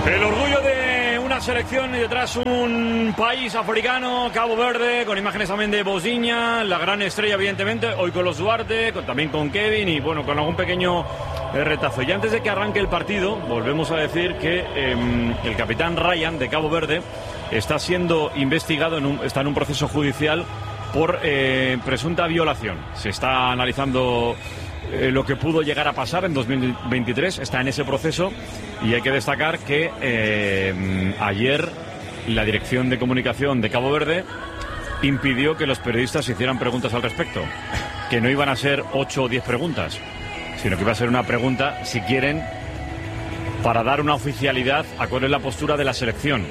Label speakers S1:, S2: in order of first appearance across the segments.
S1: El orgullo de una selección y detrás un país africano, Cabo Verde, con imágenes también de Bosiña, la gran estrella evidentemente, hoy con los Duarte, también con Kevin y bueno, con algún pequeño retazo. Y antes de que arranque el partido, volvemos a decir que el capitán Ryan de Cabo Verde está siendo investigado, está en un proceso judicial por presunta violación. Se está analizando lo que pudo llegar a pasar en 2023, está en ese proceso y hay que destacar que ayer la Dirección de Comunicación de Cabo Verde impidió que los periodistas hicieran preguntas al respecto, que no iban a ser 8 o 10 preguntas, sino que iba a ser una pregunta, si quieren, para dar una oficialidad a cuál es la postura de la selección.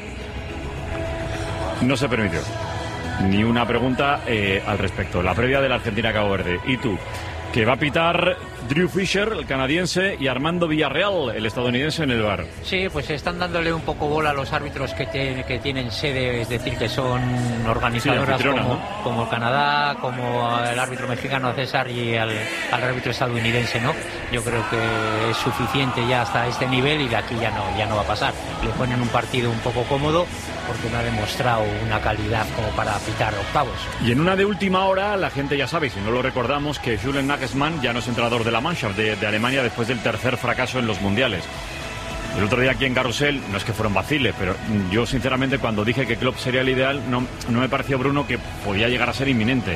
S1: No se permitió ni una pregunta al respecto. La previa de la Argentina-Cabo Verde. ¿Y tú? Que va a pitar Drew Fisher, el canadiense, y Armando Villarreal, el estadounidense, en el VAR.
S2: Sí, pues están dándole un poco bola a los árbitros que tienen sede, es decir, que son organizadoras, sí, como Canadá, como el árbitro mexicano César y al árbitro estadounidense, ¿no? Yo creo que es suficiente ya hasta este nivel y de aquí ya no va a pasar. Le ponen un partido un poco cómodo porque no ha demostrado una calidad como para pitar octavos.
S1: Y en una de última hora, la gente ya sabe, si no lo recordamos, que Julian Nagelsmann ya no es entrenador de la Mannschaft de Alemania después del tercer fracaso en los mundiales. El otro día aquí en Carrusel, no es que fueron vaciles, pero yo sinceramente cuando dije que Klopp sería el ideal, no me pareció, Bruno, que podía llegar a ser inminente.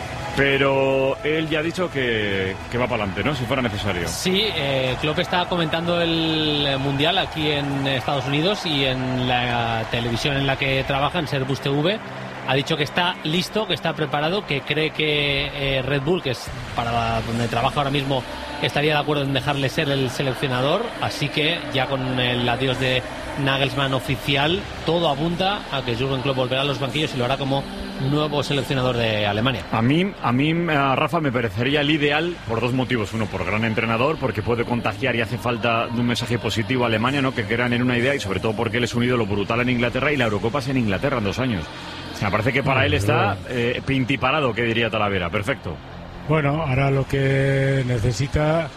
S1: Pero él ya ha dicho que va para adelante, ¿no? Si fuera necesario.
S3: Sí, Klopp está comentando el Mundial aquí en Estados Unidos y en la televisión en la que trabaja, en Servus TV. Ha dicho que está listo, que está preparado, que cree que Red Bull, que es para donde trabaja ahora mismo, estaría de acuerdo en dejarle ser el seleccionador. Así que ya con el adiós de Nagelsmann oficial, todo apunta a que Jürgen Klopp volverá a los banquillos y lo hará como nuevo seleccionador de Alemania.
S1: A mí, Rafa, me parecería el ideal por dos motivos. Uno, por gran entrenador, porque puede contagiar y hace falta de un mensaje positivo a Alemania, ¿no? Que crean en una idea, y sobre todo porque él es un ídolo brutal en Inglaterra y la Eurocopa es en Inglaterra en 2 años. Me parece que para él está pintiparado, que diría Talavera. Perfecto.
S4: Bueno, ahora lo que necesita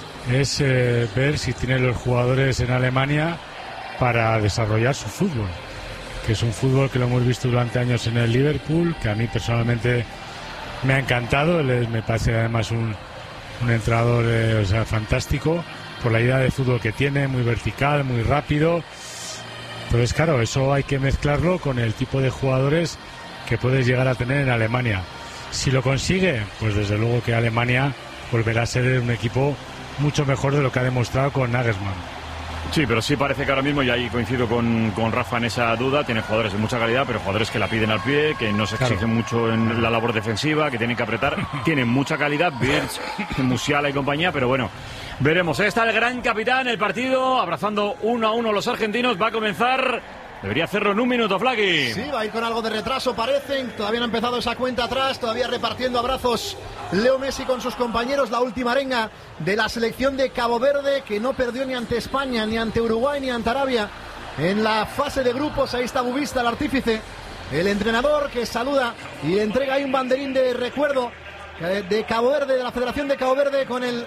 S4: es ver si tiene los jugadores en Alemania para desarrollar su fútbol, que es un fútbol que lo hemos visto durante años en el Liverpool, que a mí personalmente me ha encantado. Me parece además un entrenador fantástico por la idea de fútbol que tiene, muy vertical, muy rápido. Entonces, claro, eso hay que mezclarlo con el tipo de jugadores que puedes llegar a tener en Alemania. Si lo consigue, pues desde luego que Alemania volverá a ser un equipo mucho mejor de lo que ha demostrado con Nagelsmann.
S1: Sí, pero sí parece que ahora mismo, y ahí coincido con Rafa en esa duda, tiene jugadores de mucha calidad, pero jugadores que la piden al pie, que no se exigen mucho en la labor defensiva, que tienen que apretar, tienen mucha calidad, Birch, Musiala y compañía, pero bueno, veremos. Ahí está el gran capitán, el partido, abrazando 1-1 los argentinos, va a comenzar. Debería hacerlo en 1 minuto, Flaqui.
S5: Sí, va a ir con algo de retraso, parecen. Todavía no ha empezado esa cuenta atrás. Todavía repartiendo abrazos Leo Messi con sus compañeros. La última arenga de la selección de Cabo Verde, que no perdió ni ante España, ni ante Uruguay, ni ante Arabia en la fase de grupos. Ahí está Bubista, el artífice, el entrenador, que saluda y le entrega ahí un banderín de recuerdo de Cabo Verde, de la Federación de Cabo Verde, con el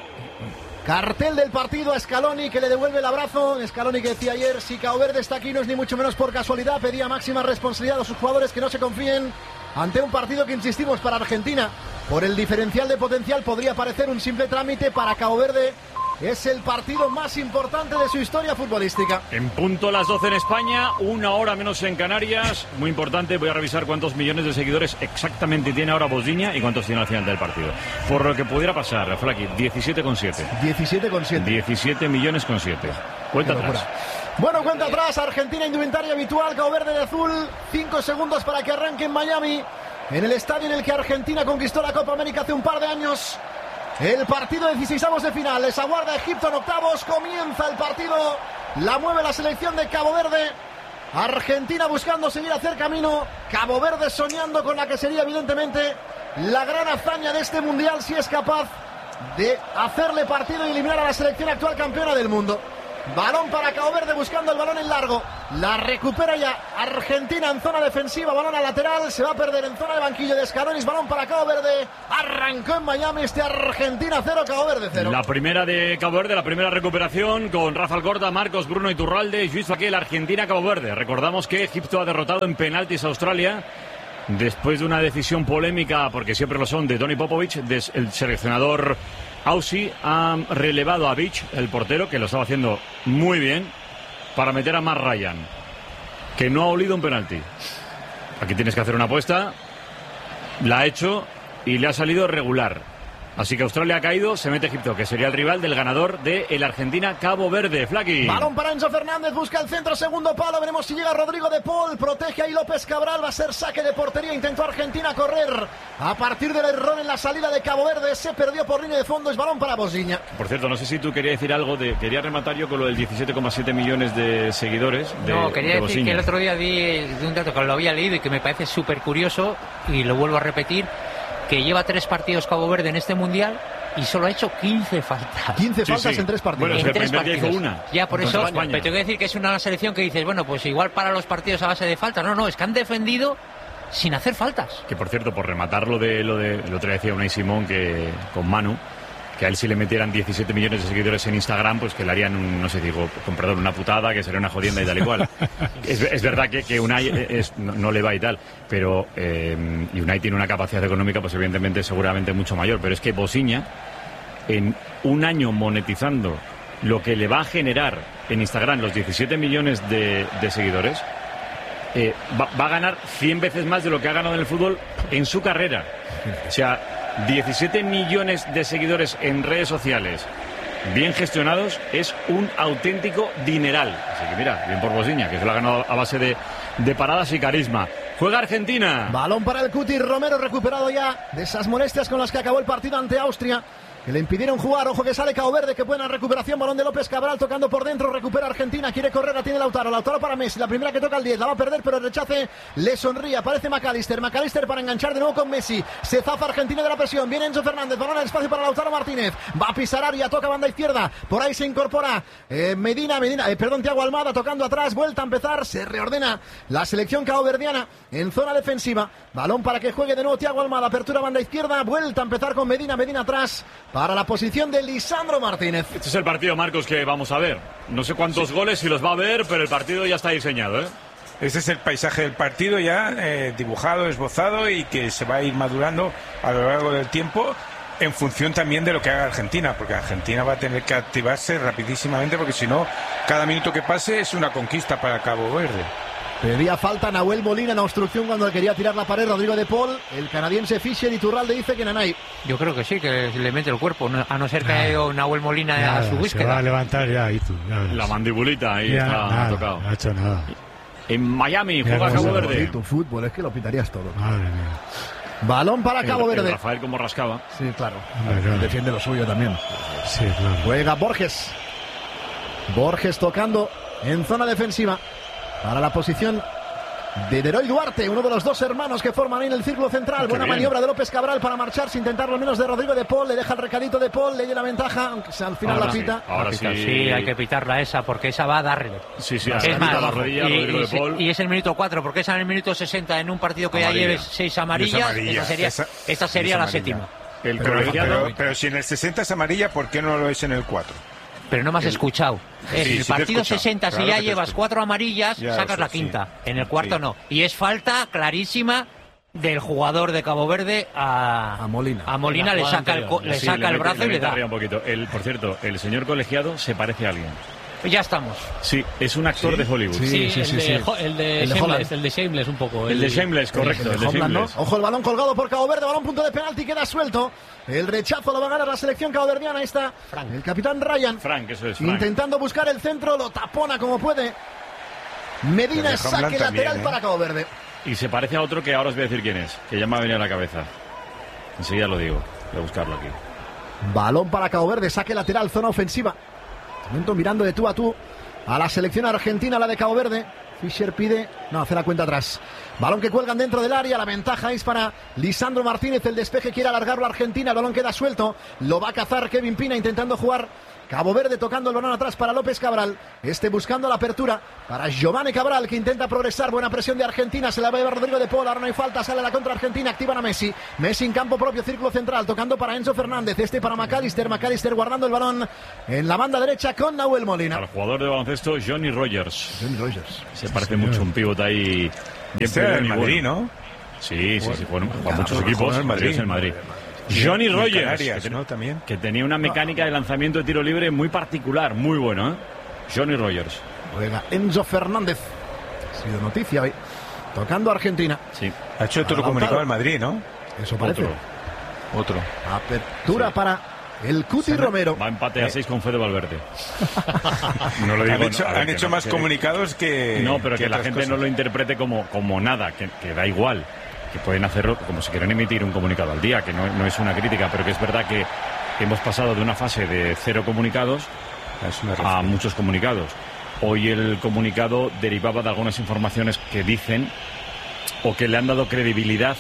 S5: cartel del partido a Scaloni, que le devuelve el abrazo. Scaloni, que decía ayer, si Cabo Verde está aquí no es ni mucho menos por casualidad. Pedía máxima responsabilidad a sus jugadores, que no se confíen ante un partido que, insistimos, para Argentina, por el diferencial de potencial, podría parecer un simple trámite. Para Cabo Verde es el partido más importante de su historia futbolística.
S1: En punto las 12 en España, 1 hora menos en Canarias. Muy importante, voy a revisar cuántos millones de seguidores exactamente tiene ahora Bosiña y cuántos tiene al final del partido. Por lo que pudiera pasar, Flaqui, 17,7.
S5: 17,7.
S1: 17 millones con 7. Cuenta atrás.
S5: Bueno, cuenta atrás, Argentina, indumentaria habitual, Cabo Verde de azul. 5 segundos para que arranque en Miami, en el estadio en el que Argentina conquistó la Copa América hace un par de años. El partido de 16avos de final, les aguarda Egipto en octavos, comienza el partido, la mueve la selección de Cabo Verde, Argentina buscando seguir hacer camino, Cabo Verde soñando con la que sería evidentemente la gran hazaña de este mundial, si es capaz de hacerle partido y eliminar a la selección actual campeona del mundo. Balón para Cabo Verde, buscando el balón en largo, La recupera ya Argentina en zona defensiva, balón a lateral, se va a perder en zona de banquillo de Escaronis, balón para Cabo Verde. Arrancó en Miami Argentina 0, Cabo Verde 0.
S1: La primera de Cabo Verde, la primera recuperación con Rafa Alcorta, Marcos, Bruno Iturralde, Luis Faquel, Argentina-Cabo Verde. Recordamos que Egipto ha derrotado en penaltis a Australia después de una decisión polémica, porque siempre lo son, de Toni Popovic. El seleccionador Aussie ha relevado a Beach, el portero, que lo estaba haciendo muy bien, para meter a Matt Ryan, que no ha olido un penalti. Aquí tienes que hacer una apuesta. La ha hecho y le ha salido regular. Así que Australia ha caído, se mete Egipto, que sería el rival del ganador de el Argentina-Cabo Verde. Flaqui.
S5: Balón para Enzo Fernández, busca el centro, segundo palo, veremos si llega Rodrigo de Paul, protege ahí López Cabral, va a ser saque de portería, intentó Argentina correr a partir del error en la salida de Cabo Verde, se perdió por línea de fondo, es balón para Bosniña.
S1: Por cierto, no sé si tú querías decir algo, quería rematar yo con lo del 17,7 millones de seguidores.
S2: Quería decir que el otro día di un dato que lo había leído y que me parece súper curioso, y lo vuelvo a repetir, que lleva 3 partidos Cabo Verde en este Mundial y solo ha hecho 15 faltas.
S5: 15 faltas en 3 partidos.
S1: Bueno,
S2: en
S1: el
S2: 3
S1: primer día
S2: partidos.
S1: hizo una.
S2: Ya, por eso,
S1: España.
S2: pero tengo que decir que es una selección que dices, bueno, pues igual para los partidos a base de faltas. No, es que han defendido sin hacer faltas.
S1: Que por cierto, por rematar lo de el otro día decía Unai Simón que con Manu, que a él si le metieran 17 millones de seguidores en Instagram, pues que le harían, una putada, que sería una jodienda y tal y cual. es verdad que Unai no le va y tal, pero y Unai tiene una capacidad económica, pues evidentemente seguramente mucho mayor, pero es que Bosniña, en un año monetizando lo que le va a generar en Instagram los 17 millones de seguidores, va a ganar 100 veces más de lo que ha ganado en el fútbol en su carrera. O sea, 17 millones de seguidores en redes sociales bien gestionados es un auténtico dineral. Así que mira, bien por Bosniña, que se lo ha ganado a base de paradas y carisma. Juega Argentina.
S5: Balón para el Cuti Romero, recuperado ya de esas molestias con las que acabó el partido ante Austria, que le impidieron jugar. Ojo que sale Cabo Verde, que buena recuperación, balón de López Cabral tocando por dentro, recupera Argentina, quiere correr, la tiene Lautaro para Messi, la primera que toca el 10, la va a perder, pero el rechace le sonríe, aparece McAllister para enganchar de nuevo con Messi, se zafa Argentina de la presión, viene Enzo Fernández, balón al espacio para Lautaro Martínez, va a pisar área, toca banda izquierda, por ahí se incorpora Thiago Almada tocando atrás, vuelta a empezar, se reordena la selección caboverdiana en zona defensiva, balón para que juegue de nuevo Thiago Almada, apertura banda izquierda, vuelta a empezar con Medina atrás, para la posición de Lisandro Martínez.
S1: Este es el partido, Marcos, que vamos a ver. No sé cuántos goles, si los va a ver, pero el partido ya está diseñado, ¿eh?
S6: Este es el paisaje del partido ya dibujado, esbozado, y que se va a ir madurando a lo largo del tiempo en función también de lo que haga Argentina, porque Argentina va a tener que activarse rapidísimamente, porque si no, cada minuto que pase es una conquista para Cabo Verde.
S5: Pedía falta Nahuel Molina en la obstrucción cuando le quería tirar la pared Rodrigo de Paul. El canadiense Fischer, Iturralde dice que Nanay.
S2: Yo creo que sí, que le mete el cuerpo, a no ser que haya ido Nahuel Molina a su búsqueda.
S4: Se va a levantar ya,
S1: la mandibulita ahí
S4: ya,
S1: está
S4: nada,
S1: tocado.
S4: No ha hecho nada.
S1: En Miami juega Cabo Verde.
S5: Tu fútbol, es que lo pitarías todo.
S4: Madre mía.
S5: Balón para Cabo Verde.
S1: Rafael como rascaba.
S5: Sí, claro.
S4: Claro.
S5: Defiende lo suyo también.
S4: Sí, claro.
S5: Juega Borges tocando en zona defensiva para la posición de Deroy Duarte, uno de los dos hermanos que forman ahí en el círculo central. Buena maniobra de López Cabral para marcharse, intentarlo al menos de Rodrigo de Paul, le deja el recadito de Paul, le dio la ventaja, aunque sea al final
S1: ahora
S5: la pita.
S1: Ahora sí.
S2: Sí, hay que pitarla esa, porque esa va a darle.
S1: Sí,
S2: Es más,
S1: la rodilla, Rodrigo de Paul.
S2: y es el minuto 4, porque es en el minuto 60 en un partido que ya lleves 6 amarillas. Esta sería la séptima.
S1: El colegiado.
S6: Pero si en el 60 es amarilla, ¿por qué no lo es en el 4?
S2: Pero no me has escuchado. En el partido 60,
S6: claro,
S2: si ya llevas 4 amarillas,
S6: ya,
S2: sacas la quinta. En el cuarto no. Y es falta clarísima del jugador de Cabo Verde a Molina. A Molina le saca el brazo y le da.
S1: Un poquito. Por cierto, el señor colegiado se parece a alguien.
S2: Ya estamos.
S1: Sí, es un actor de Hollywood.
S3: El de Shameless un poco.
S1: El de Shameless, correcto. El de
S5: Homeland,
S1: Shameless.
S5: ¿no? Ojo, el balón colgado por Cabo Verde, balón punto de penalti, queda suelto. El rechazo lo va a ganar la selección caboverdiana. Ahí está el capitán Ryan.
S1: Eso es, Frank.
S5: Intentando buscar el centro, lo tapona como puede. Medina, saque lateral para Cabo Verde.
S1: Y se parece a otro que ahora os voy a decir quién es, que ya me ha venido a la cabeza. Enseguida lo digo. Voy a buscarlo aquí.
S5: Balón para Cabo Verde, saque lateral, zona ofensiva. Momento mirando de tú a tú a la selección argentina, la de Cabo Verde. Fischer pide, no, hace la cuenta atrás. Balón que cuelgan dentro del área, la ventaja es para Lisandro Martínez, el despeje quiere alargarlo a Argentina, el balón queda suelto, lo va a cazar Kevin Pina intentando jugar Cabo Verde tocando el balón atrás para López Cabral. Buscando la apertura para Giovanni Cabral, que intenta progresar. Buena presión de Argentina. Se la va a llevar Rodrigo de Paul. Ahora no hay falta. Sale la contra Argentina. Activan a Messi. Messi en campo propio, círculo central. Tocando para Enzo Fernández. Para McAllister. McAllister guardando el balón en la banda derecha con Nahuel Molina.
S1: Al jugador de baloncesto, Johnny Rogers.
S5: Johnny Rogers.
S1: Se parece mucho un pívot ahí.
S6: Este era el Madrid, ¿no?
S1: Sí. Bueno, para muchos equipos. Es el Madrid. Johnny Rogers,
S6: ¿no? También.
S1: Que tenía una mecánica de lanzamiento de tiro libre muy particular, muy bueno, ¿eh? Johnny Rogers.
S5: Juega Enzo Fernández. Ha sido noticia hoy. Tocando a Argentina.
S6: Sí. Ha hecho otro comunicado al Madrid, ¿no?
S5: Eso parece.
S6: Otro.
S5: Apertura para el Cuti Romero.
S1: Va empate a 6 con Fede Valverde. No lo digo,
S6: han hecho más comunicados que...
S1: No, pero que la gente no lo interprete como nada, que da igual. Que pueden hacerlo como si quieren emitir un comunicado al día, que no es una crítica, pero que es verdad que hemos pasado de una fase de 0 comunicados a muchos comunicados. Hoy el comunicado derivaba de algunas informaciones que dicen o que le han dado credibilidad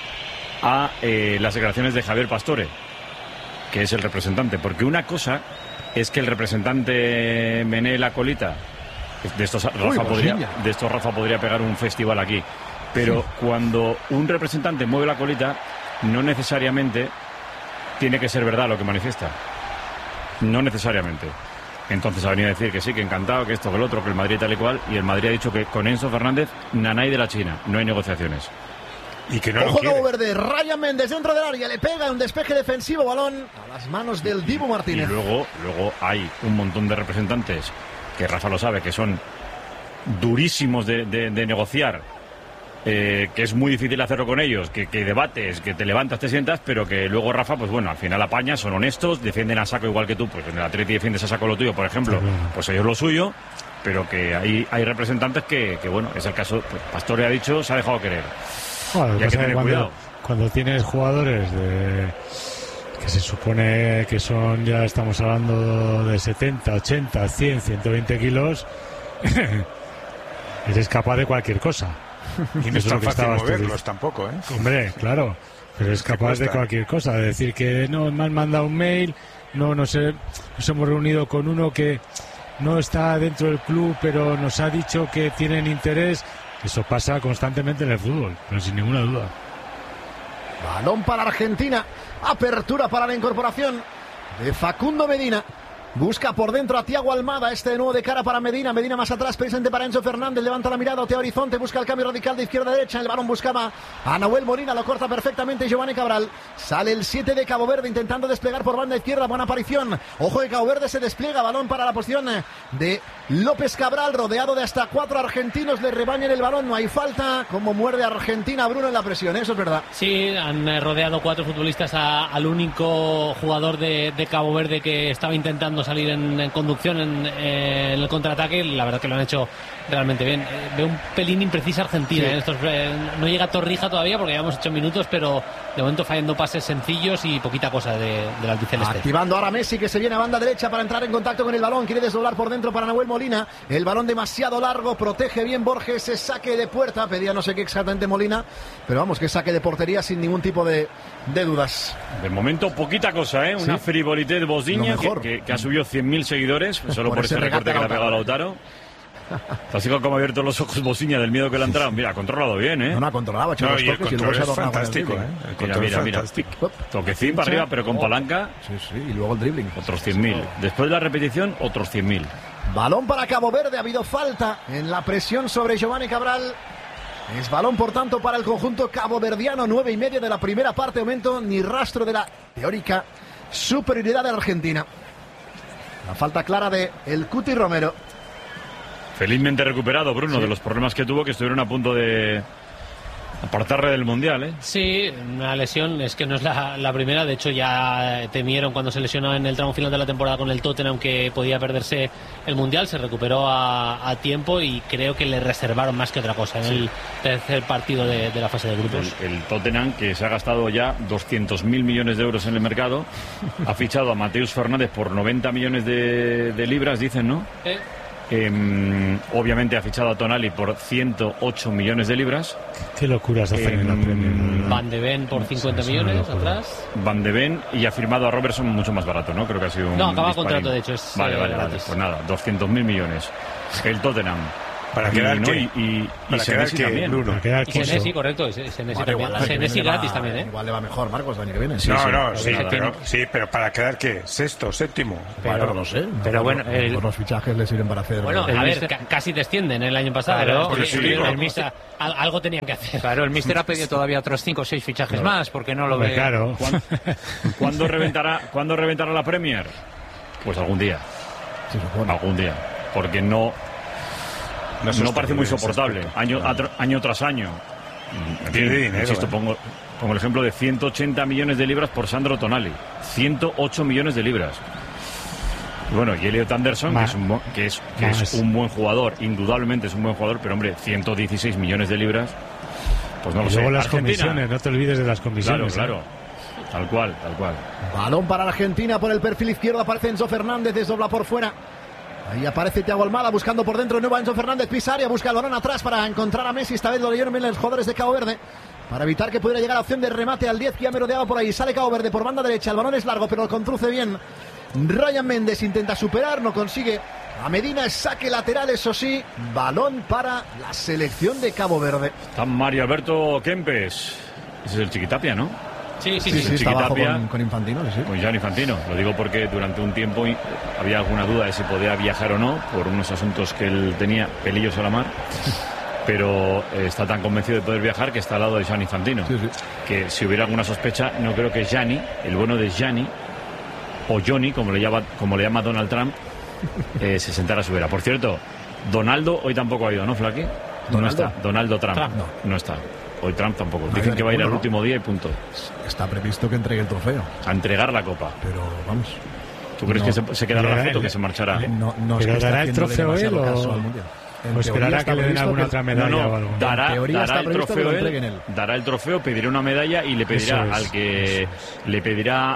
S1: a las declaraciones de Javier Pastore, que es el representante, porque una cosa es que el representante menee la colita. De estos Rafa podría pegar un festival aquí. Pero cuando un representante mueve la colita, no necesariamente tiene que ser verdad lo que manifiesta. No necesariamente. Entonces ha venido a decir que sí, que encantado, que esto, que el otro, que el Madrid tal y cual. Y el Madrid ha dicho que con Enzo Fernández, nanay de la China. No hay negociaciones.
S6: Y que no
S5: Ojo
S6: lo quiere.
S5: Cabo Verde, Ryan Méndez dentro del área, le pega un despeje defensivo, balón a las manos del Dibu Martínez.
S1: Y luego hay un montón de representantes, que Rafa lo sabe, que son durísimos de negociar. Que es muy difícil hacerlo con ellos, que debates, que te levantas, te sientas, pero que luego Rafa, pues bueno, al final apaña, son honestos, defienden a saco igual que tú, pues en el Atleti defiendes a saco lo tuyo, por ejemplo, pues ellos lo suyo, pero que hay representantes que bueno, es el caso, pues Pastore ha dicho, se ha dejado querer.
S4: Bueno,
S1: y hay que tener cuidado.
S4: Cuando tienes jugadores que se supone que son, ya estamos hablando de 70, 80, 100, 120 kilos, eres capaz de cualquier cosa.
S6: Y no es tan fácil moverlos tampoco, ¿eh?
S4: Hombre, claro, pero es capaz de cualquier cosa, de decir que no, me han mandado un mail, nos hemos reunido con uno que no está dentro del club, pero nos ha dicho que tienen interés. Eso pasa constantemente en el fútbol, pero sin ninguna duda.
S5: Balón para Argentina, apertura para la incorporación de Facundo Medina. Busca por dentro a Thiago Almada, de nuevo de cara para Medina más atrás, presente para Enzo Fernández, levanta la mirada hacia horizonte, busca el cambio radical de izquierda a derecha, el balón buscaba a Nahuel Molina, lo corta perfectamente Giovanni Cabral, sale el 7 de Cabo Verde intentando desplegar por banda izquierda, buena aparición, ojo de Cabo Verde, se despliega, balón para la posición de López Cabral, rodeado de hasta 4 argentinos, le rebañan el balón, no hay falta, como muerde Argentina Bruno en la presión, eso es verdad.
S3: Sí, han rodeado 4 futbolistas al único jugador de Cabo Verde que estaba intentando salir en conducción en el contraataque. La verdad que lo han hecho realmente bien. Veo un pelín imprecisa Argentina, sí. No llega Torrija todavía porque llevamos 8 minutos, pero de momento fallando pases sencillos y poquita cosa del albiceleste.
S5: Activando ahora Messi, que se viene a banda derecha para entrar en contacto con el balón, quiere desdoblar por dentro para Nahuel Molina, el balón demasiado largo, protege bien Borges, ese saque de puerta, pedía no sé qué exactamente Molina, pero vamos, que saque de portería sin ningún tipo de dudas.
S1: De momento poquita cosa, ¿eh? Una frivolité de Bosdiña que ha subido 100.000 seguidores, solo por ese recorte que le ha pegado a Lautaro. Así como ha abierto los ojos Bosdiña del miedo que le ha entrado. Mira, ha controlado bien, ¿eh?
S5: No ha controlado, ha hecho los toques y luego se ha adornado
S6: fantástico,
S1: Mira. Toquecín para arriba, pero con palanca.
S5: Sí, y luego el dribbling.
S1: Otros 100.000. Después de la repetición, otros 100.000.
S5: Balón para Cabo Verde, ha habido falta en la presión sobre Giovanni Cabral. Es balón, por tanto, para el conjunto caboverdiano. 9:30 de la primera parte. Momento ni rastro de la teórica superioridad de Argentina. La falta clara de el Cuti Romero.
S1: Felizmente recuperado, Bruno, de los problemas que tuvo, que estuvieron a punto de apartarle del Mundial, ¿eh?
S3: Sí, una lesión, es que no es la primera. De hecho, ya temieron cuando se lesionó en el tramo final de la temporada con el Tottenham que podía perderse el Mundial. Se recuperó a tiempo y creo que le reservaron más que otra cosa en el tercer partido de la fase de grupos.
S1: El Tottenham, que se ha gastado ya 200.000 millones de euros en el mercado, ha fichado a Mateus Fernández por 90 millones de libras, dicen, ¿no? Obviamente ha fichado a Tonali por 108 millones de libras.
S4: Qué locuras hacen en la Premier.
S3: Van de Ven por 50 millones atrás.
S1: Van de Ven, y ha firmado a Robertson mucho más barato, ¿no? Creo que ha sido un
S3: No, acaba el
S1: disparín.
S3: contrato, de hecho. Es,
S1: Vale.
S3: gratis.
S1: Pues nada, 200.000 millones. El Tottenham.
S6: Para quedar
S1: ¿no?
S6: que...
S1: Y
S6: para quedar
S1: Senesi
S6: que,
S1: también.
S6: Bruno.
S4: Para quedar
S3: Y
S4: quiso.
S3: Senesi, correcto. Senesi
S5: Vale,
S3: también.
S5: igual el año que
S3: Senesi
S5: viene
S3: gratis
S5: va-
S3: también, ¿eh?
S5: Igual le va mejor, Marcos, el año que viene.
S6: Pero para quedar que sexto,
S5: Pero no lo sé.
S2: pero bueno,
S5: los fichajes le sirven para hacer.
S3: Bueno, a ver, casi descienden el año pasado.
S2: Claro,
S3: Porque
S6: sí, digo.
S3: el Mister- algo tenían que hacer.
S2: claro, el míster ha pedido todavía otros 5 o 6 fichajes más, porque no lo ve.
S4: Claro.
S1: ¿Cuándo reventará la Premier? Pues algún día.
S5: se supone.
S1: Algún día. Porque no parece muy soportable. Año tras año. En
S6: Pierde
S1: fin,
S6: dinero,
S1: insisto, pongo el ejemplo de 180 millones de libras por Sandro Tonali. 108 millones de libras. Y bueno, y Elliot Anderson, que es un buen jugador, indudablemente es un buen jugador, pero hombre, 116 millones de libras, pues no lo
S4: Y
S1: sé.
S4: luego las
S1: Argentina.
S4: comisiones, no te olvides de las comisiones.
S1: Claro. Tal cual.
S5: Balón para Argentina por el perfil izquierdo. Aparece Enzo Fernández, desdobla por fuera. Ahí aparece Thiago Almada buscando por dentro. Nueva Enzo Fernández, pisa área, busca el balón atrás para encontrar a Messi. Esta vez lo leyeron bien los jugadores de Cabo Verde para evitar que pudiera llegar la opción de remate al 10 que ha merodeado por ahí. Sale Cabo Verde por banda derecha. El balón es largo, pero lo conduce bien Ryan Méndez. Intenta superar, no consigue. A Medina, saque lateral, eso sí. Balón para la selección de Cabo Verde.
S1: Está Mario Alberto Kempes. Ese es el Chiquitapia, ¿no?
S3: Sí.
S5: Está abajo
S1: Chiquitapia.
S5: con Infantino, sí.
S1: Con Gianni Infantino. Lo digo porque durante un tiempo había alguna duda de si podía viajar o no, por unos asuntos que él tenía pelillos a la mar. Pero está tan convencido de poder viajar que está al lado de Gianni Infantino.
S5: Sí.
S1: Que si hubiera alguna sospecha, no creo que Gianni, el bueno de Gianni, o Johnny, como le llama Donald Trump, se sentara a su vera. Por cierto, Donaldo hoy tampoco ha ido, ¿no, Flaqui? No está. Donaldo Trump. No está. Hoy Trump tampoco. Dicen que va a ir al último día y punto.
S5: Está previsto que entregue el trofeo,
S1: A entregar la copa.
S5: pero vamos.
S1: ¿Tú crees que se quedará la foto o que se marcará?
S5: No es
S4: ¿Pero
S5: que esté
S4: dará el
S5: haciéndole
S4: trofeo él
S5: demasiado
S4: o
S5: caso al Mundial. En
S4: pues
S5: teoría
S4: esperará
S5: está
S4: que le den
S5: previsto
S4: alguna
S5: que-
S4: otra medalla o algo?
S1: Dará
S5: teoría está
S1: el
S5: previsto que
S1: trofeo
S5: lo entreguen él.
S1: dará el trofeo, pedirá una medalla y le pedirá
S4: Eso es,
S1: al que le pedirá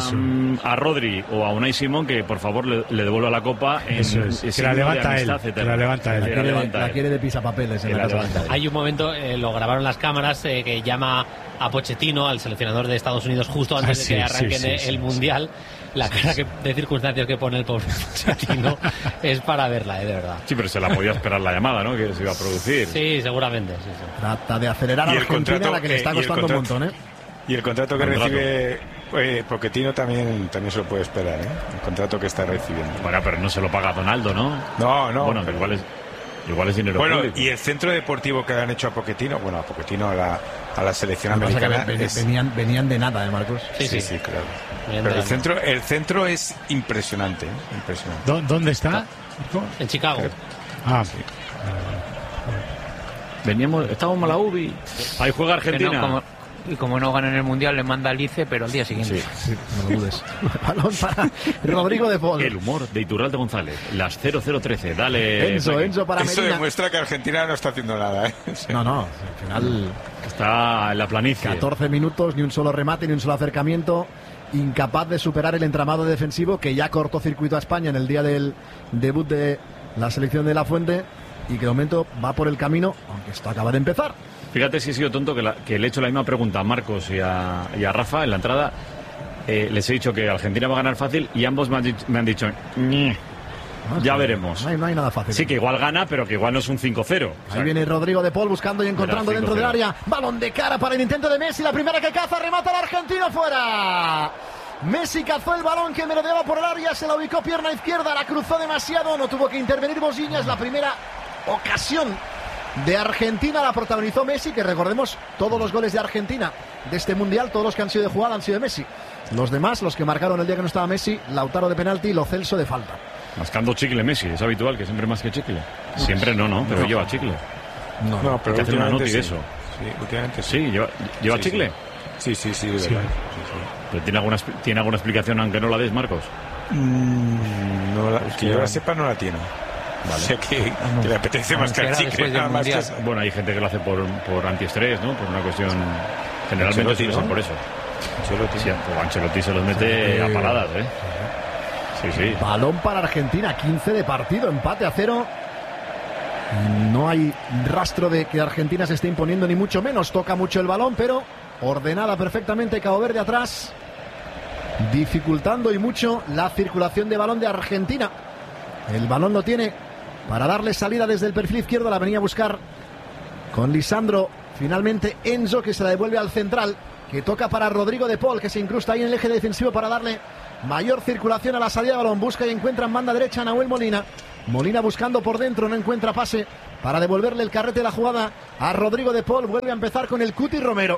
S1: a Rodri o a Unai Simón que por favor le devuelva la copa en
S4: Eso es, que
S1: signo
S4: la
S1: de
S4: levanta él,
S1: amistad
S4: que
S1: eterna.
S4: la levanta él.
S1: Que la levanta
S5: La
S1: él.
S5: quiere de pisapapeles en
S1: Que
S5: la
S1: la
S5: casa.
S1: levanta él.
S3: Hay un momento, lo grabaron las cámaras, que llama a Pochettino, al seleccionador de Estados Unidos, justo antes de
S4: Sí,
S3: que arranquen
S4: sí,
S3: el Mundial. La cara de circunstancias que pone el pobre Pochettino es para verla, de verdad.
S1: Sí, pero se la podía esperar la llamada, ¿no? Que se iba a producir.
S3: Sí, seguramente. Sí.
S5: Trata de acelerar a
S6: Y el
S5: Argentina,
S6: contrato,
S5: la que le está
S6: y el
S5: costando un
S6: contrato.
S5: montón, ¿eh?
S6: Y el contrato que
S1: Contrato.
S6: recibe Pochettino también se lo puede esperar, ¿eh? El contrato que está recibiendo.
S1: Bueno, pero no se lo paga Donaldo, ¿no?
S6: No.
S1: Bueno,
S6: pero-
S1: igual es dinero
S6: Bueno,
S1: público.
S6: y el centro deportivo que le han hecho a Pochettino, a la selección
S5: Lo que pasa es que
S6: americana.
S5: venían de nada, Marcos.
S6: Sí, claro.
S3: Bien,
S6: Pero
S3: bien.
S6: el centro es impresionante, ¿eh? Impresionante.
S4: ¿Dónde está?
S3: En Chicago.
S4: Ah,
S1: Estábamos en la UBI. Ahí juega
S2: Que
S1: Argentina.
S2: y como no ganan el Mundial, le manda al ICE, pero al día siguiente.
S5: Sí, no lo dudes. Balón para Rodrigo de Paul.
S1: El humor de Iturralde González. Las 0013. Dale. Flaqui.
S5: Enzo para
S6: Eso
S5: Medina.
S6: demuestra que Argentina no está haciendo nada, ¿eh?
S5: No, al final
S1: Está en la planicie.
S5: 14 minutos, ni un solo remate, ni un solo acercamiento. Incapaz de superar el entramado defensivo que ya cortó circuito a España en el día del debut de la selección de La Fuente y que de momento va por el camino, aunque esto acaba de empezar.
S1: Fíjate si he sido tonto que le he hecho la misma pregunta a Marcos y a Rafa en la entrada. Les he dicho que Argentina va a ganar fácil y ambos me han dicho "Ñe". Ya veremos.
S5: No hay nada fácil.
S1: Sí, que igual gana, pero que igual no es un 5-0. O sea,
S5: Ahí viene Rodrigo de Paul buscando y encontrando
S1: Verá,
S5: dentro del
S1: 5-0.
S5: área. Balón de cara para el intento de Messi. La primera que caza, remata el argentino fuera. Messi cazó el balón que merodeaba por el área. Se la ubicó pierna izquierda. La cruzó demasiado. No tuvo que intervenir Bosiñas. La primera ocasión de Argentina la protagonizó Messi. Que recordemos, todos los goles de Argentina de este Mundial, todos los que han sido de jugada han sido de Messi. Los demás, los que marcaron el día que no estaba Messi, Lautaro de penalti y Lo Celso de falta.
S1: mascando chicle Messi. Es habitual que siempre más que chicle. Siempre no, pero lleva chicle.
S6: No, pero
S1: Hay que hacer una noti
S6: últimamente
S1: de
S6: sí.
S1: eso.
S6: Sí, últimamente sí.
S1: Sí, lleva
S6: Sí,
S1: chicle.
S6: Sí, de verdad.
S1: Pero ¿tiene alguna explicación aunque no la des, Marcos?
S6: Que yo la sepa no la tiene. O sea que le apetece más que el
S2: Anunciará
S6: chicle.
S2: después del
S6: Nada más que
S2: Mundial.
S6: eso.
S1: Bueno, hay gente que lo hace por antiestrés, ¿no? Por una cuestión... Generalmente
S6: Ancelotti,
S1: suele ser
S6: ¿no?
S1: por eso.
S6: Ancelotti.
S1: Sí, pues Ancelotti se los mete a paladas, ¿eh? Sí.
S5: Balón para Argentina, 15 de partido, empate a 0. No hay rastro de que Argentina se esté imponiendo, ni mucho menos. Toca mucho el balón, pero ordenada perfectamente Cabo Verde atrás, dificultando y mucho la circulación de balón de Argentina. El balón lo tiene para darle salida desde el perfil izquierdo. La venía a buscar con Lisandro. Finalmente Enzo, que se la devuelve al central, que toca para Rodrigo de Paul, que se incrusta ahí en el eje defensivo para darle mayor circulación a la salida de balón. Busca y encuentra en banda derecha a Nahuel Molina. Molina buscando por dentro, no encuentra pase para devolverle el carrete de la jugada a Rodrigo de Paul. Vuelve a empezar con el Cuti Romero.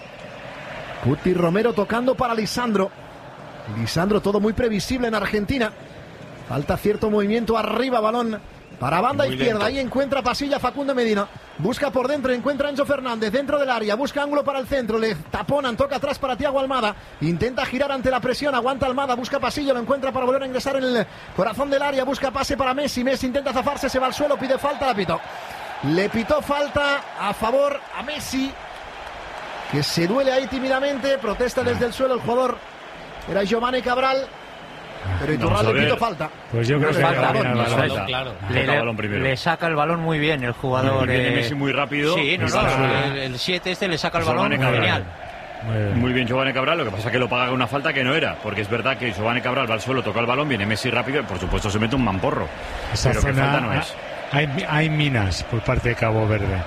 S5: Cuti Romero tocando para Lisandro. Lisandro, todo muy previsible en Argentina. Falta cierto movimiento arriba, balón para banda muy izquierda. Lento. Ahí encuentra pasilla Facundo Medina. Busca por dentro, encuentra Enzo Fernández dentro del área. Busca ángulo para el centro. Le taponan, toca atrás para Thiago Almada. Intenta girar ante la presión. Aguanta Almada, busca pasillo, lo encuentra para volver a ingresar en el corazón del área. Busca pase para Messi. Messi intenta zafarse, se va al suelo, pide falta, la pitó. Le pitó falta a favor a Messi, que se duele ahí tímidamente. Protesta desde el suelo el jugador. Era Giovanni Cabral. Pero Iturralde le pitó falta.
S4: Pues yo creo que
S2: claro. Le saca el balón muy bien el jugador.
S1: Viene Messi muy rápido.
S2: Sí, el 7 le saca el balón genial.
S1: Muy bien Giovanni Cabral, lo que pasa es que lo paga con una falta que no era, porque es verdad que Giovanni Cabral va al suelo, toca el balón, viene Messi rápido y por supuesto se mete un mamporro. Pero que falta no es.
S4: Hay minas por parte de Cabo Verde.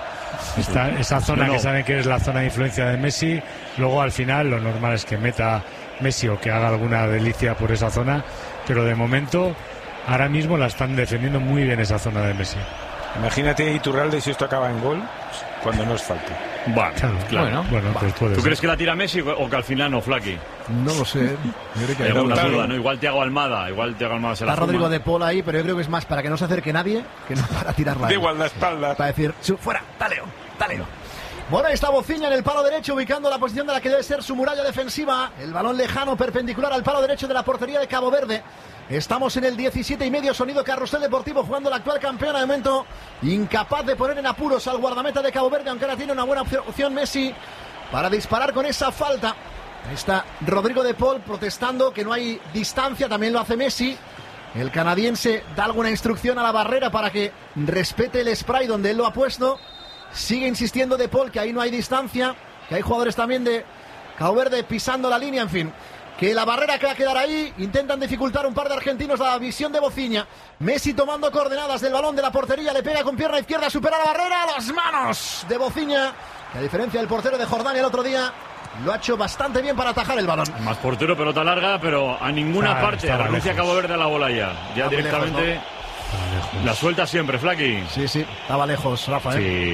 S4: Esa zona que saben que es la zona de influencia de Messi, luego al final lo normal es que meta Messi o que haga alguna delicia por esa zona, pero de momento ahora mismo la están defendiendo muy bien esa zona de Messi.
S6: Imagínate Iturralde si esto acaba en gol cuando no es falta.
S1: Claro. Bueno, pues puede ser. ¿Crees que la tira Messi o que al final no, Flaqui?
S5: No lo sé. Yo creo que
S1: hay alguna duda, ¿no? Igual Thiago Almada se la
S5: está Rodrigo de Paul ahí, pero yo creo que es más para que no se acerque nadie que no para tirarla.
S6: Da igual la espalda.
S5: Para decir, fuera, dale. Bueno, ahí está Bociña en el palo derecho, ubicando la posición de la que debe ser su muralla defensiva. El balón lejano, perpendicular al palo derecho de la portería de Cabo Verde. Estamos en el 17,5, sonido Carrusel Deportivo, jugando el actual campeón. De momento incapaz de poner en apuros al guardameta de Cabo Verde, aunque ahora tiene una buena opción Messi para disparar con esa falta. Ahí está Rodrigo de Paul protestando que no hay distancia, también lo hace Messi. El canadiense da alguna instrucción a la barrera para que respete el spray donde él lo ha puesto. Sigue insistiendo de Paul que ahí no hay distancia, que hay jugadores también de Cabo Verde pisando la línea, en fin. Que la barrera que va a quedar ahí, intentan dificultar un par de argentinos la visión de Bociña. Messi tomando coordenadas del balón de la portería, le pega con pierna izquierda, supera la barrera, las manos de Bociña, que a diferencia del portero de Jordania el otro día, lo ha hecho bastante bien para atajar el balón.
S1: Más portero, pelota larga, pero a ninguna parte renuncia Cabo Verde a la bola ya directamente lejos, ¿no? La suelta siempre, Flaqui.
S5: Sí, estaba lejos, Rafa.
S1: Sí.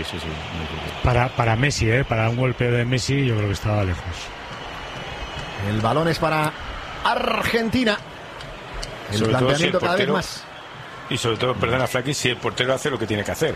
S4: Para Messi, para un golpe de Messi, yo creo que estaba lejos.
S5: El balón es para Argentina. El planteamiento cada vez más.
S6: Y sobre todo, perdona, Flaqui, si el portero hace lo que tiene que hacer.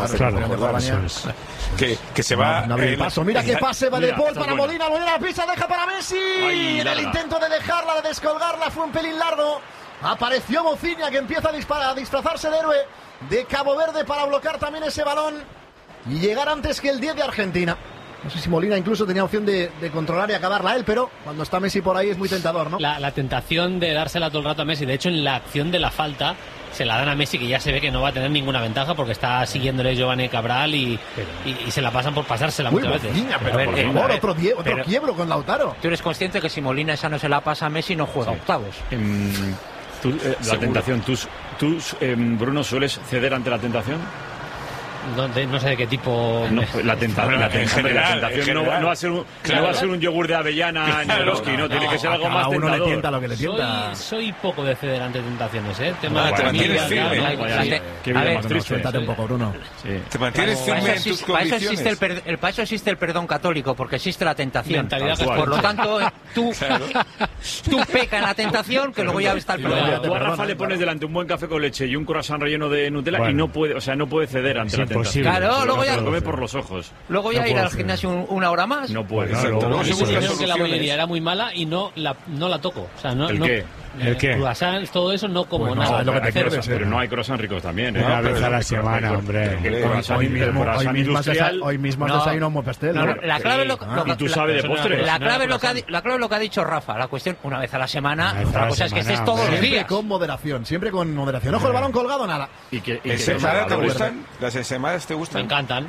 S6: Que se va.
S5: No abre el paso. Mira qué pase va de Paul para Molina. Molina la pisa, deja para Messi. En el intento de dejarla, de descolgarla, fue un pelín largo. Apareció Bociña, que empieza a disfrazarse de héroe de Cabo Verde para bloquear también ese balón y llegar antes que el 10 de Argentina. No sé si Molina incluso tenía opción de controlar y acabarla él, pero cuando está Messi por ahí es muy tentador, ¿no?
S3: La tentación de dársela todo el rato a Messi. De hecho, en la acción de la falta se la dan a Messi, que ya se ve que no va a tener ninguna ventaja porque está siguiéndole Giovanni Cabral y se la pasan por pasársela muchas veces.
S5: Otro quiebro con Lautaro.
S2: ¿Tú eres consciente que si Molina esa no se la pasa a Messi no juega octavos?
S1: La tentación, ¿tú Bruno, sueles ceder ante la tentación?
S3: No sé de qué tipo.
S1: La tentación no va a ser un yogur de avellana ni Eroski, no, tiene que ser algo más tentador.
S5: Le tienta lo que le tienta.
S3: Soy poco de ceder ante tentaciones,
S6: Tema de familia.
S1: Qué vida más triste.
S5: Suéltate un poco, Bruno.
S6: Te mantienes firme en tus convicciones.
S2: Para eso existe el perdón católico, porque existe la tentación.
S3: Por
S2: lo tanto, tú peca en la tentación, que luego ya está el perdón.
S1: Tú a Rafa le pones delante un buen café con leche y un croissant relleno de Nutella y no puede ceder ante la tentación.
S2: Claro, luego ya
S1: lo come por los ojos.
S2: Luego ya ir al gimnasio una hora más.
S1: No puede.
S3: Creo que la bollería era muy mala y no la toco. O sea,
S1: ¿El qué?
S4: ¿El qué?
S3: Croissants, todo eso no como
S5: Bueno,
S3: nada.
S5: lo que te
S1: Pero
S5: sirve,
S1: no hay croissants ricos también.
S4: Una vez a la semana, hombre.
S5: Hoy mismo has desayunado un buen pastel.
S2: No,
S5: ¿no?
S2: la clave es
S1: Y tú sabes de postres.
S2: La clave es lo que ha dicho Rafa. La cuestión, una vez a la semana. Otra cosa es que estés todos los
S5: Siempre
S2: días.
S5: con moderación, siempre con moderación. Ojo, el balón colgado, nada.
S6: ¿Ensemadas te gustan? ¿Las ensemadas te
S3: Me
S6: gustan?
S3: encantan.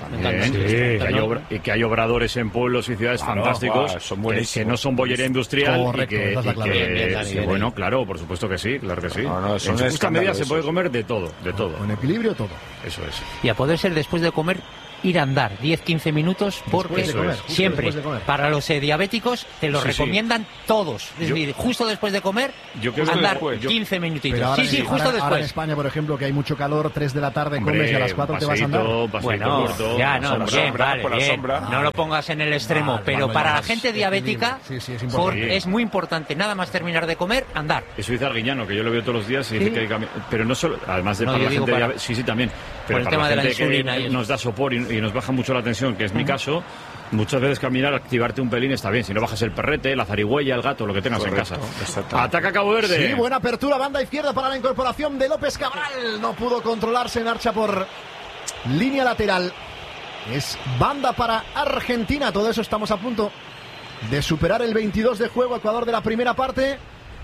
S1: Y que hay obradores en pueblos y ciudades fantásticos
S6: son
S1: que no son bollería industrial.
S5: Correcto, esa es la clave.
S3: Bien,
S1: Bueno, claro, por supuesto que sí, claro que sí.
S6: No, son
S1: En su justa medida se
S6: escandalosos.
S1: puede comer de todo.
S5: Con equilibrio, todo.
S1: Eso es.
S2: Y a poder ser después de comer, ir a andar 10-15 minutos, porque
S5: de comer, justo
S2: siempre,
S5: después de comer.
S2: para los diabéticos, te lo
S1: Sí,
S2: recomiendan todos. Es decir, justo después de comer,
S1: Yo creo que
S2: andar
S1: después,
S2: 15 minutitos.
S5: Pero ahora,
S2: Sí,
S5: ahora-
S2: justo
S5: ahora en
S2: después.
S5: España, por ejemplo, que hay mucho calor, 3 de la tarde comes y a las 4 te vas a andar.
S1: Paseíto
S2: Bueno,
S1: corto,
S2: ya
S1: la
S2: no,
S1: sombra.
S2: bien, vale,
S6: por la
S2: bien.
S6: sombra.
S2: No lo pongas en el extremo,
S5: Vale,
S2: pero
S5: vale,
S2: para la
S5: vale.
S2: gente diabética
S5: Sí, es importante.
S2: es muy importante, nada más terminar de comer, andar.
S1: Eso dice Arguiñano, que yo lo veo todos los días y dice
S2: Sí.
S1: que hay que pero no solo, además de
S2: No,
S1: para
S2: yo
S1: la
S2: digo
S1: gente
S2: para-
S1: sí, también, pero
S2: el
S1: para
S2: tema
S1: la
S2: de la
S1: gente
S2: insulina y
S1: que
S2: eso.
S1: nos da sopor y nos baja mucho la tensión, que es mi caso, muchas veces caminar, activarte un pelín está bien, si no bajas el perrete, la zarigüeya, el gato, lo que tengas
S6: Correcto,
S1: en casa.
S6: exactamente.
S1: Ataca Cabo Verde.
S5: Sí, buena apertura, banda izquierda para la incorporación de López Cabral. No pudo controlarse, marcha por línea lateral. Es banda para Argentina. Todo eso estamos a punto de superar el 22 de juego, Ecuador de la primera parte.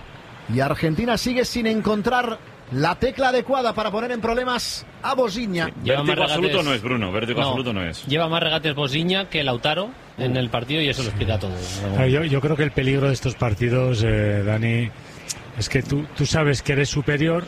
S5: Y Argentina sigue sin encontrar la tecla adecuada para poner en problemas a Bosiña.
S3: Lleva más
S1: Vértigo absoluto
S3: regates.
S1: no es, Bruno, vértigo absoluto no es.
S3: Lleva más regates Bosiña que Lautaro en el partido y eso lo explica todo.
S4: Yo creo que el peligro de estos partidos, Dani, es que tú sabes que eres superior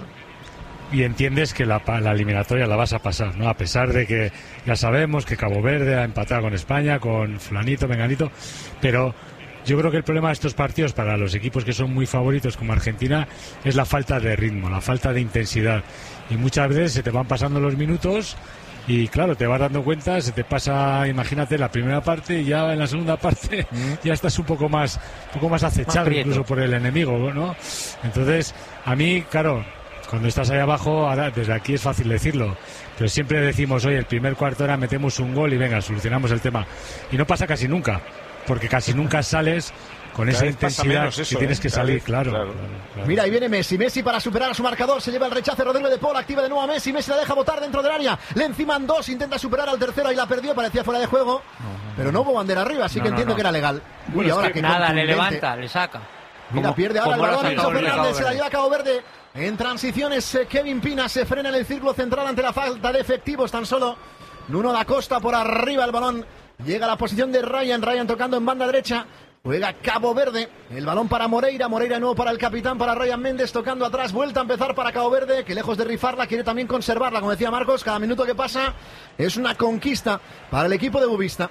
S4: y entiendes que la eliminatoria la vas a pasar, ¿no? A pesar de que ya sabemos que Cabo Verde ha empatado con España, con fulanito, menganito, pero yo creo que el problema de estos partidos para los equipos que son muy favoritos como Argentina es la falta de ritmo, la falta de intensidad. Y muchas veces se te van pasando los minutos y claro, te vas dando cuenta, se te pasa, imagínate, la primera parte y ya en la segunda parte ya estás un poco más acechado
S2: prieto.
S4: incluso por el enemigo, ¿no? Entonces, a mí, claro, cuando estás ahí abajo, ahora desde aquí es fácil decirlo, pero siempre decimos, oye, el primer cuarto hora metemos un gol y venga, solucionamos el tema. Y no pasa casi nunca, porque casi nunca sales con
S6: Cada
S4: esa
S6: vez pasa
S4: intensidad
S6: menos eso,
S4: que tienes que
S6: cada
S4: salir,
S6: vez,
S4: claro.
S5: Mira, ahí viene Messi. Messi para superar a su marcador. Se lleva el rechace Rodrigo de Paul. Activa de nuevo a Messi. Messi la deja botar dentro del área. Le enciman dos. Intenta superar al tercero y la perdió. Parecía fuera de juego. Pero no hubo bandera arriba, así que entiendo que era legal.
S1: Bueno,
S5: y
S1: es
S5: ahora
S1: que
S5: que
S2: Nada, le
S5: contundente.
S2: levanta, le saca.
S5: Mira, pierde ahora el
S2: como lo
S5: balón.
S2: hace
S5: Enzo
S2: Cabo Verde.
S5: Fernández se la lleva a Cabo Verde. En transiciones, Kevin Pina se frena en el círculo central ante la falta de efectivos. Tan solo Nuno da Costa por arriba. El balón llega a la posición de Ryan. Ryan tocando en banda derecha. Juega Cabo Verde. El balón para Moreira. Moreira de nuevo para el capitán, para Ryan Méndez. Tocando atrás. Vuelta a empezar para Cabo Verde, que lejos de rifarla quiere también conservarla. Como decía Marcos, cada minuto que pasa es una conquista para el equipo de Bubista.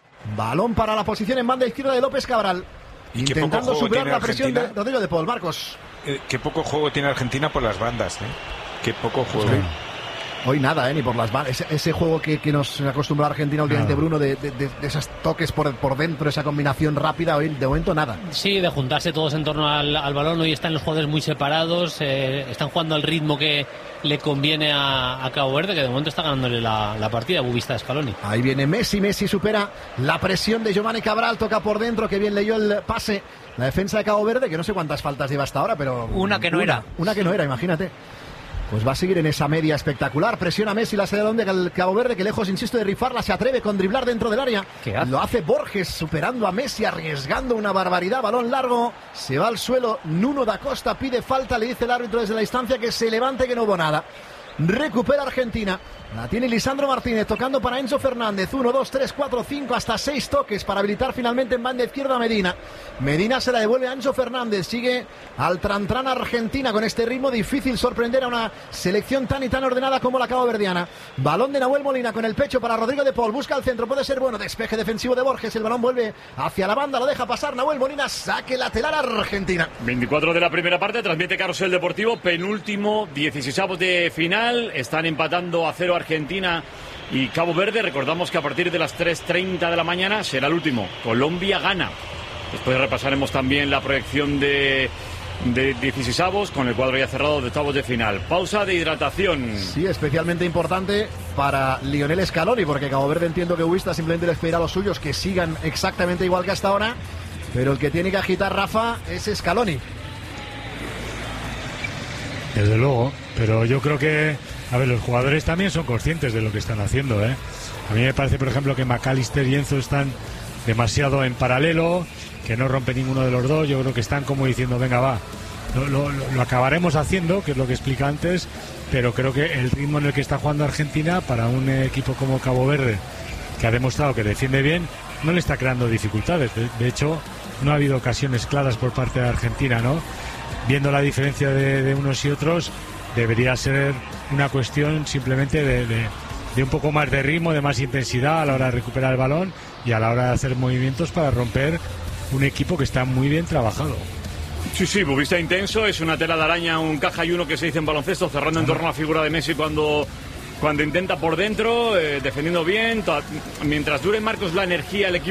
S5: Balón para la posición en banda izquierda de López Cabral.
S6: Y qué
S5: Intentando
S6: poco juego
S5: superar
S6: tiene
S5: la presión de
S6: Argentina.
S5: Rodrigo de Paul. Marcos.
S6: Qué poco juego tiene Argentina por las bandas, ¿eh? Qué poco juego.
S5: Hoy nada, ni por las balas. Ese juego que nos acostumbró a Argentina últimamente, Bruno, de esos toques por dentro, esa combinación rápida, hoy de momento nada.
S3: Sí, de juntarse todos en torno al balón. Hoy están los jugadores muy separados, están jugando al ritmo que le conviene a Cabo Verde, que de momento está ganándole la partida, Bubista Scaloni.
S5: Ahí viene Messi, Messi supera la presión de Giovanni Cabral, toca por dentro, que bien leyó el pase. La defensa de Cabo Verde, que no sé cuántas faltas lleva hasta ahora, pero...
S2: Una que no era.
S5: Una que no era, imagínate. Pues va a seguir en esa media espectacular. Presiona Messi, la salida donde el Cabo Verde, que lejos, insisto, de rifarla, se atreve con driblar dentro del área.
S2: ¿Qué hace?
S5: Lo hace Borges, superando a Messi, arriesgando una barbaridad. Balón largo, se va al suelo. Nuno da Costa pide falta, le dice el árbitro desde la distancia que se levante, que no hubo nada. Recupera Argentina. La tiene Lisandro Martínez tocando para Enzo Fernández. 1, 2, 3, 4, 5, hasta 6 toques para habilitar finalmente en banda izquierda a Medina. Medina se la devuelve a Enzo Fernández. Sigue al Trantrán Argentina con este ritmo. Difícil sorprender a una selección tan y tan ordenada como la caboverdiana. Balón de Nahuel Molina con el pecho para Rodrigo de Paul. Busca el centro, puede ser bueno. Despeje defensivo de Borges. El balón vuelve hacia la banda, lo deja pasar Nahuel Molina. Saque lateral Argentina.
S1: 24 de la primera parte, transmite Carrusel Deportivo, penúltimo, 16avos de final, están empatando a 0 Argentina y Cabo Verde. Recordamos que a partir de las 3:30 de la mañana será el último. Colombia gana. Después repasaremos también la proyección de 16avos con el cuadro ya cerrado de octavos de final. Pausa de hidratación.
S5: Sí, especialmente importante para Lionel Scaloni, porque Cabo Verde, entiendo que Huista simplemente les pedirá a los suyos que sigan exactamente igual que hasta ahora, pero el que tiene que agitar, Rafa, es Scaloni.
S4: Desde luego, pero yo creo que, a ver, los jugadores también son conscientes de lo que están haciendo, ¿eh? A mí me parece, por ejemplo, que McAllister y Enzo están demasiado en paralelo, que no rompe ninguno de los dos. Yo creo que están como diciendo, venga, va, lo acabaremos haciendo, que es lo que explica antes, pero creo que el ritmo en el que está jugando Argentina para un equipo como Cabo Verde, que ha demostrado que defiende bien, no le está creando dificultades. De hecho, no ha habido ocasiones claras por parte de Argentina, ¿no? Viendo la diferencia de unos y otros, debería ser una cuestión simplemente de un poco más de ritmo, de más intensidad a la hora de recuperar el balón y a la hora de hacer movimientos para romper un equipo que está muy bien trabajado.
S1: Sí, futbolista intenso, es una tela de araña, un caja y uno que se dice en baloncesto, cerrando en torno a la figura de Messi cuando intenta por dentro, defendiendo bien. Mientras dure Marcos la energía, el equipo